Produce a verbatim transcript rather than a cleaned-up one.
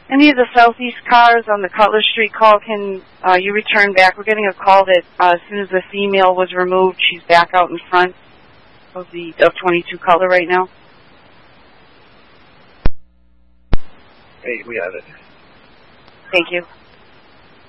Any of the southeast cars on the Cutler Street call, can uh, you return back? We're getting a call that uh, as soon as the female was removed, she's back out in front of the of twenty-two Cutler right now. Hey, we have it. Thank you.